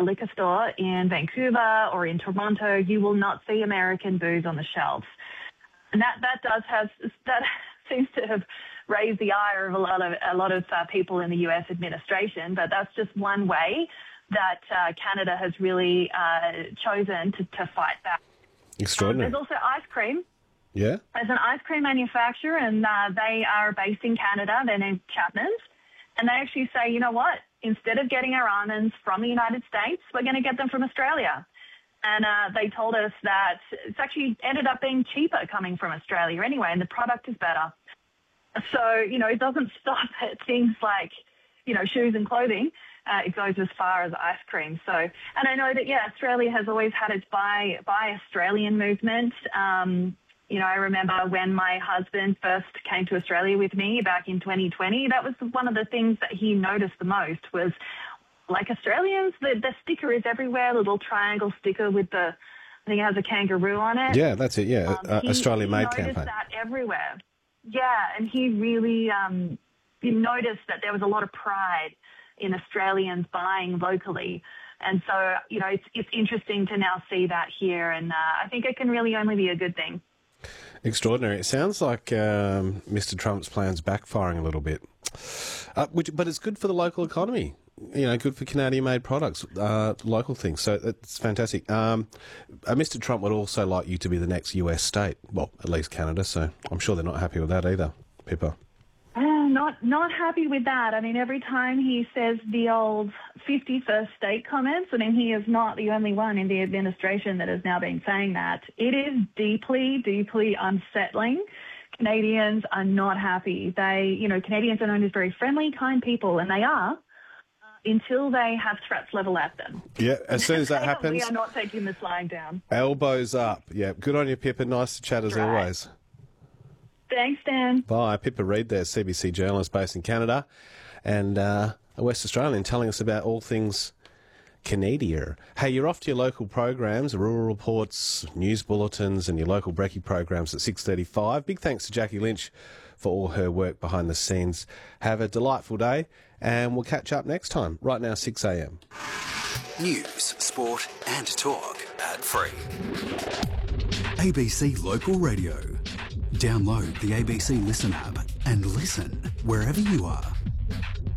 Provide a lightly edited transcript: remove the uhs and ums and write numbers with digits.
liquor store in Vancouver or in Toronto, you will not see American booze on the shelves. And that seems to have raised the ire of a lot of people in the U.S. administration, but that's just one way that Canada has really chosen to fight back. Extraordinary. There's also ice cream. Yeah? There's an ice cream manufacturer, and they are based in Canada. They're named Chapman's. And they actually say, you know what? Instead of getting our almonds from the United States, we're going to get them from Australia. And they told us that it's actually ended up being cheaper coming from Australia anyway, and the product is better. So, it doesn't stop at things like, shoes and clothing. It goes as far as ice cream. So, and I know that, Australia has always had its Buy Australian movement. I remember when my husband first came to Australia with me back in 2020, that was one of the things that he noticed the most was, like Australians, the sticker is everywhere, a little triangle sticker with I think it has a kangaroo on it. Yeah, that's it, yeah. Australian Made campaign. He noticed that everywhere. Yeah, and he really he noticed that there was a lot of pride in Australians buying locally. And so, it's interesting to now see that here, and I think it can really only be a good thing. Extraordinary. It sounds like Mr. Trump's plan's backfiring a little bit, but it's good for the local economy. Good for Canadian-made products, local things. So that's fantastic. Mr. Trump would also like you to be the next US state, well, at least Canada. So I'm sure they're not happy with that either, Pippa. Not happy with that. I mean, every time he says the old 51st state comments, he is not the only one in the administration that has now been saying that. It is deeply, deeply unsettling. Canadians are not happy. Canadians are known as very friendly, kind people, and they are, until they have threats level at them. Yeah, as soon as that happens... We are not taking this lying down. Elbows up. Yeah, good on you, Pippa. Nice to chat as always. Thanks, Dan. Bye. Pippa Reid there, CBC journalist based in Canada and a West Australian, telling us about all things Canadian. Hey, you're off to your local programs, rural reports, news bulletins and your local brekkie programs at 6:35. Big thanks to Jackie Lynch for all her work behind the scenes. Have a delightful day and we'll catch up next time. Right now, 6 a.m. News, sport and talk ad-free. ABC Local Radio. Download the ABC Listen app and listen wherever you are.